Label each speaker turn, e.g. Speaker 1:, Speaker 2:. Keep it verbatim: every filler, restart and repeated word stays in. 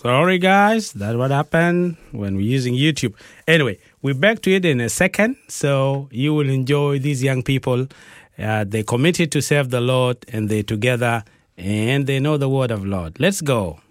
Speaker 1: Sorry, guys. That's what happened when we're using YouTube. Anyway, we're back to it in a second. So you will enjoy these young people. Uh, they committed to serve the Lord, and they're together, and they know the word of Lord. Let's go.